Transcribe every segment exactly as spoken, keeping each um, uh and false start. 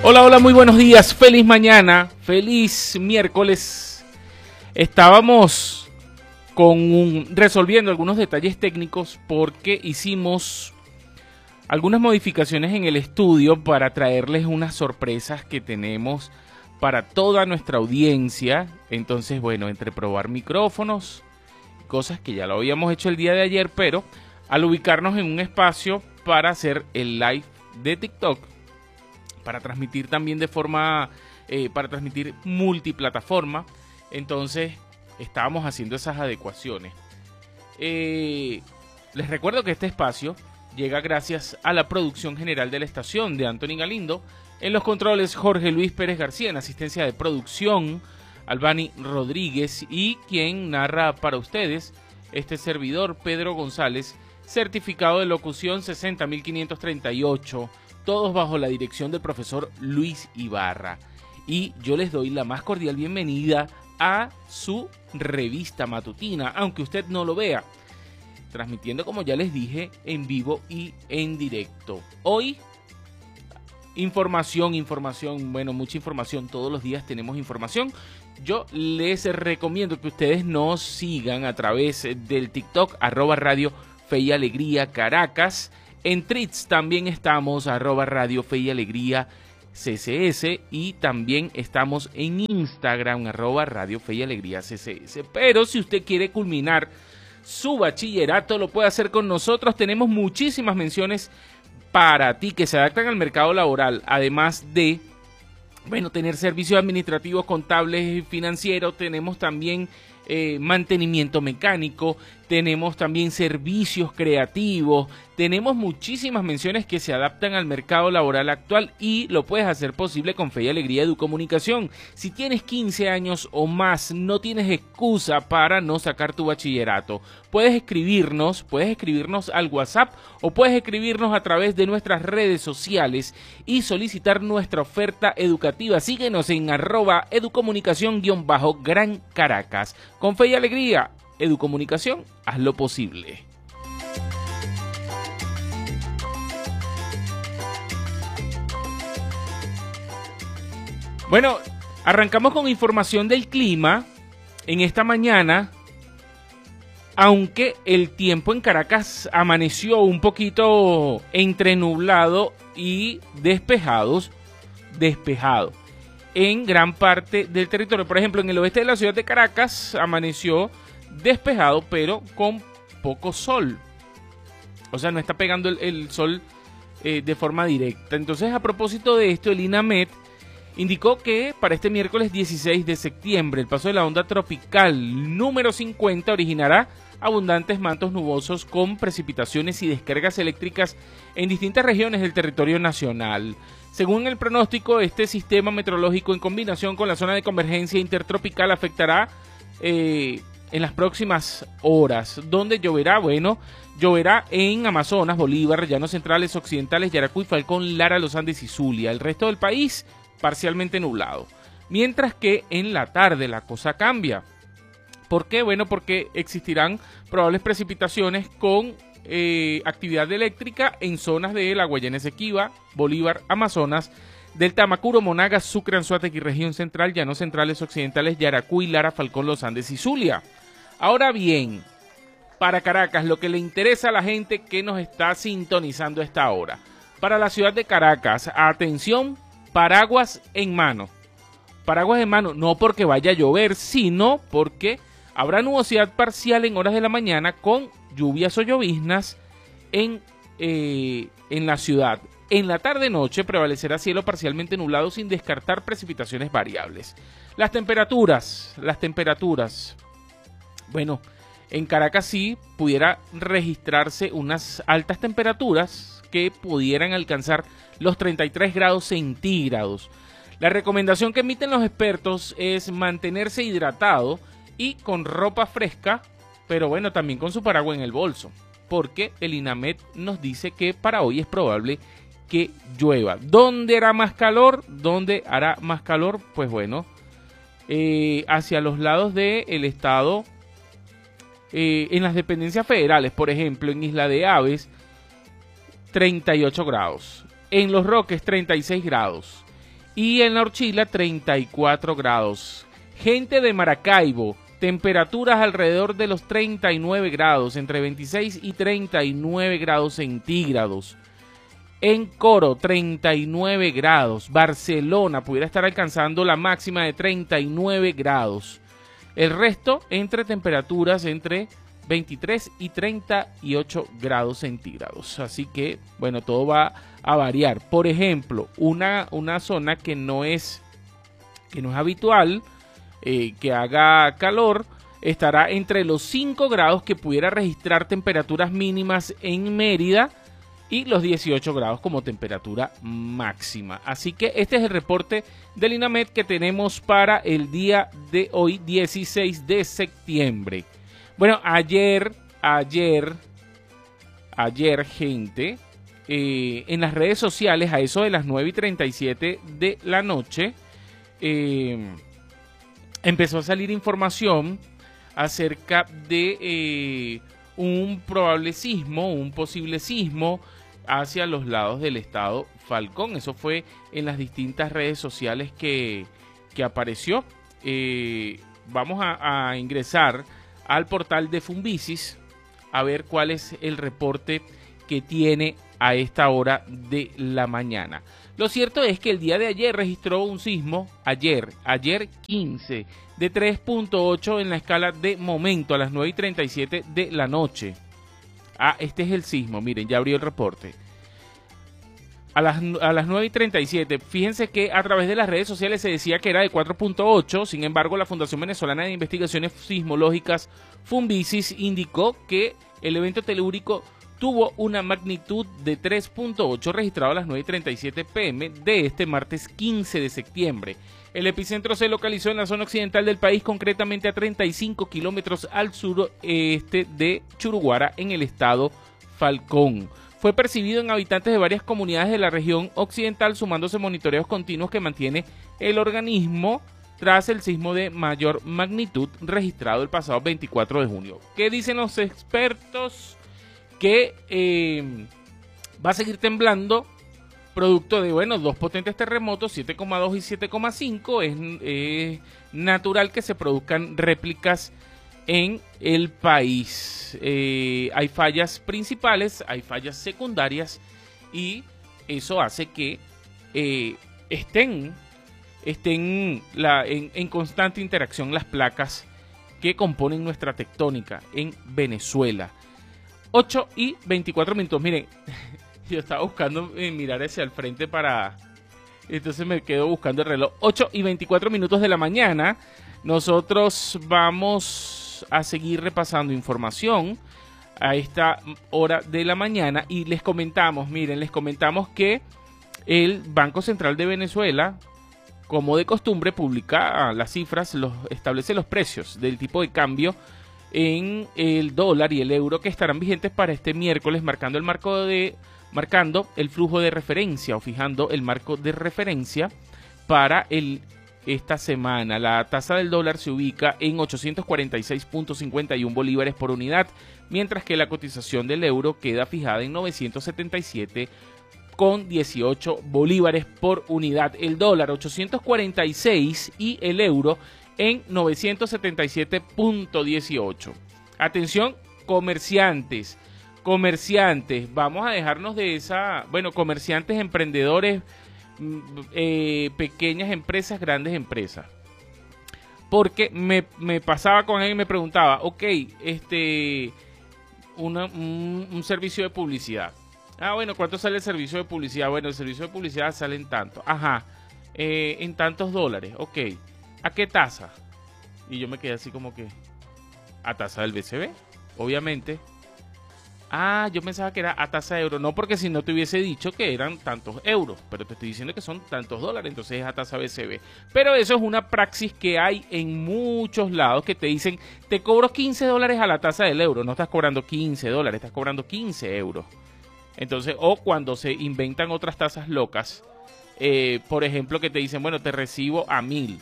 Hola, hola, muy buenos días, feliz mañana, feliz miércoles. Estábamos con un, resolviendo algunos detalles técnicos porque hicimos algunas modificaciones en el estudio para traerles unas sorpresas que tenemos para toda nuestra audiencia. Entonces, bueno, entre probar micrófonos, cosas que ya lo habíamos hecho el día de ayer, pero al ubicarnos en un espacio para hacer el live de TikTok, para transmitir también de forma, eh, para transmitir multiplataforma, entonces estábamos haciendo esas adecuaciones. Eh, les recuerdo que este espacio llega gracias a la producción general de la estación de Anthony Galindo, en los controles Jorge Luis Pérez García, en asistencia de producción Albani Rodríguez y quien narra para ustedes este servidor Pedro González, certificado de locución sesenta mil quinientos treinta y ocho, todos bajo la dirección del profesor Luis Ibarra. Y yo les doy la más cordial bienvenida a su revista matutina, aunque usted no lo vea, transmitiendo, como ya les dije, en vivo y en directo. Hoy, información, información, bueno, mucha información, todos los días tenemos información. Yo les recomiendo que ustedes nos sigan a través del TikTok, arroba Radio Fe y Alegría Caracas. En Threads también estamos, arroba Radio Fe y Alegría C C S, y también estamos en Instagram, arroba Radio Fe y Alegría C C S. Pero si usted quiere culminar su bachillerato, lo puede hacer con nosotros. Tenemos muchísimas menciones para ti que se adaptan al mercado laboral, además de, bueno, tener servicios administrativos, contables y financieros. Tenemos también eh, mantenimiento mecánico, tenemos también servicios creativos, tenemos muchísimas menciones que se adaptan al mercado laboral actual y lo puedes hacer posible con Fe y Alegría Educomunicación. Si tienes quince años o más, no tienes excusa para no sacar tu bachillerato. Puedes escribirnos, puedes escribirnos al WhatsApp o puedes escribirnos a través de nuestras redes sociales y solicitar nuestra oferta educativa. Síguenos en arroba educomunicación-gran Caracas. Con Fe y Alegría Educomunicación, haz lo posible. Bueno, arrancamos con información del clima. En esta mañana, aunque el tiempo en Caracas amaneció un poquito entre nublado y despejados, despejado en gran parte del territorio. Por ejemplo, en el oeste de la ciudad de Caracas amaneció despejado, pero con poco sol. O sea, no está pegando el, el sol eh, de forma directa. Entonces, a propósito de esto, el INAMED indicó que para este miércoles dieciséis de septiembre, el paso de la onda tropical número cincuenta originará abundantes mantos nubosos con precipitaciones y descargas eléctricas en distintas regiones del territorio nacional. Según el pronóstico, este sistema meteorológico en combinación con la zona de convergencia intertropical afectará eh, en las próximas horas, donde lloverá, bueno, lloverá en Amazonas, Bolívar, Llanos Centrales, Occidentales, Yaracuy, Falcón, Lara, Los Andes y Zulia. El resto del país parcialmente nublado. Mientras que en la tarde la cosa cambia. ¿Por qué? Bueno, porque existirán probables precipitaciones con eh, actividad eléctrica en zonas de la Guayana Esequiba, Bolívar, Amazonas, del Tamacuro, Monagas, Sucre, Anzoátegui, región central, Llanos Centrales, Occidentales, Yaracuy, Lara, Falcón, Los Andes y Zulia. Ahora bien, para Caracas, lo que le interesa a la gente que nos está sintonizando a esta hora. Para la ciudad de Caracas, atención, paraguas en mano. Paraguas en mano, no porque vaya a llover, sino porque habrá nubosidad parcial en horas de la mañana con lluvias o lloviznas en, eh, en la ciudad. En la tarde-noche prevalecerá cielo parcialmente nublado sin descartar precipitaciones variables. Las temperaturas, las temperaturas. Bueno, en Caracas sí pudiera registrarse unas altas temperaturas que pudieran alcanzar los treinta y tres grados centígrados. La recomendación que emiten los expertos es mantenerse hidratado y con ropa fresca, pero bueno, también con su paraguas en el bolso, porque el INAMED nos dice que para hoy es probable que llueva. ¿Dónde hará más calor? ¿Dónde hará más calor? Pues bueno, eh, hacia los lados del estado, eh, en las dependencias federales, por ejemplo, en Isla de Aves, treinta y ocho grados. En Los Roques, treinta y seis grados. Y en la Orchila treinta y cuatro grados. Gente de Maracaibo, temperaturas alrededor de los treinta y nueve grados, entre veintiséis y treinta y nueve grados centígrados. En Coro, treinta y nueve grados. Barcelona pudiera estar alcanzando la máxima de treinta y nueve grados. El resto entre temperaturas entre veintitrés y treinta y ocho grados centígrados. Así que, bueno, todo va a variar. Por ejemplo, una, una zona que no es, que no es habitual, eh, que haga calor, estará entre los cinco grados que pudiera registrar temperaturas mínimas en Mérida y los dieciocho grados como temperatura máxima. Así que este es el reporte del INAMED que tenemos para el día de hoy, dieciséis de septiembre. Bueno, ayer, ayer, ayer, gente, eh, en las redes sociales, a eso de las nueve y treinta y siete de la noche, eh, empezó a salir información acerca de eh, un probable sismo, un posible sismo hacia los lados del estado Falcón. Eso fue en las distintas redes sociales que, que apareció. Eh, vamos a, a ingresar al portal de Funvisis a ver cuál es el reporte que tiene a esta hora de la mañana. Lo cierto es que el día de ayer registró un sismo, ayer, ayer quince, de tres punto ocho en la escala de momento a las nueve y treinta y siete de la noche. Ah, este es el sismo, miren, ya abrió el reporte. A las, a las nueve y treinta y siete, fíjense que a través de las redes sociales se decía que era de cuatro punto ocho, sin embargo la Fundación Venezolana de Investigaciones Sismológicas, Funvisis, indicó que el evento telúrico tuvo una magnitud de tres punto ocho registrado a las nueve y treinta y siete pm de este martes quince de septiembre. El epicentro se localizó en la zona occidental del país, concretamente a treinta y cinco kilómetros al suroeste de Churuguara, en el estado Falcón. Fue percibido en habitantes de varias comunidades de la región occidental, sumándose monitoreos continuos que mantiene el organismo tras el sismo de mayor magnitud registrado el pasado veinticuatro de junio. ¿Qué dicen los expertos? Que eh, va a seguir temblando producto de, bueno, dos potentes terremotos, siete coma dos y siete coma cinco. Es eh, natural que se produzcan réplicas en el país. Eh, hay fallas principales, hay fallas secundarias y eso hace que eh, estén, estén la, en, en constante interacción las placas que componen nuestra tectónica en Venezuela. ocho y veinticuatro minutos. Miren, yo estaba buscando eh, mirar hacia el frente para... Entonces me quedo buscando el reloj. ocho y veinticuatro minutos de la mañana. Nosotros vamos a seguir repasando información a esta hora de la mañana. Y les comentamos, miren, les comentamos que el Banco Central de Venezuela, como de costumbre, publica las cifras, los, establece los precios del tipo de cambio en el dólar y el euro que estarán vigentes para este miércoles, marcando el marco de marcando el flujo de referencia o fijando el marco de referencia para el esta semana. La tasa del dólar se ubica en ochocientos cuarenta y seis punto cincuenta y uno bolívares por unidad, mientras que la cotización del euro queda fijada en novecientos setenta y siete con dieciocho bolívares por unidad. El dólar ochocientos cuarenta y seis y el euro en novecientos setenta y siete punto dieciocho. Atención, comerciantes, comerciantes, vamos a dejarnos de esa, bueno, comerciantes, emprendedores, eh, pequeñas empresas, grandes empresas. Porque me, me pasaba con él y me preguntaba, ok, este, una, un, un servicio de publicidad. Ah, bueno, ¿cuánto sale el servicio de publicidad? Bueno, el servicio de publicidad sale en tanto. Ajá, eh, en tantos dólares, ok. ¿A qué tasa? Y yo me quedé así como que... ¿A tasa del B C B? Obviamente. Ah, yo pensaba que era a tasa de euro. No, porque si no te hubiese dicho que eran tantos euros. Pero te estoy diciendo que son tantos dólares. Entonces es a tasa B C B. Pero eso es una praxis que hay en muchos lados que te dicen... Te cobro quince dólares a la tasa del euro. No estás cobrando quince dólares. Estás cobrando quince euros. Entonces, o cuando se inventan otras tasas locas. Eh, por ejemplo, que te dicen, bueno, te recibo a mil.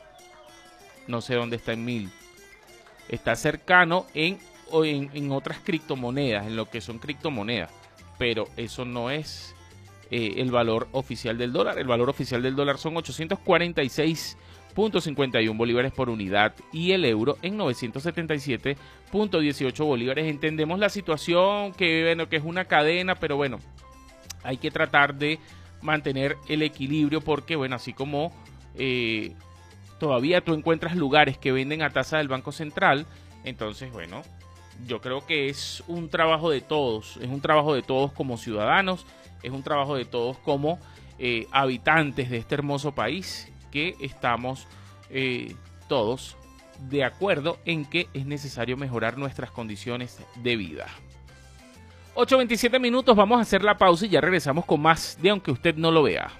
No sé dónde está en mil. Está cercano en, en, en otras criptomonedas, en lo que son criptomonedas. Pero eso no es eh, el valor oficial del dólar. El valor oficial del dólar son ochocientos cuarenta y seis punto cincuenta y uno bolívares por unidad y el euro en novecientos setenta y siete punto dieciocho bolívares. Entendemos la situación, que, bueno, que es una cadena, pero bueno, hay que tratar de mantener el equilibrio porque, bueno, así como eh, todavía tú encuentras lugares que venden a tasa del Banco Central, entonces, bueno, yo creo que es un trabajo de todos, es un trabajo de todos como ciudadanos, es un trabajo de todos como eh, habitantes de este hermoso país, que estamos eh, todos de acuerdo en que es necesario mejorar nuestras condiciones de vida. ocho veintisiete minutos, vamos a hacer la pausa y ya regresamos con más de Aunque Usted No Lo Vea.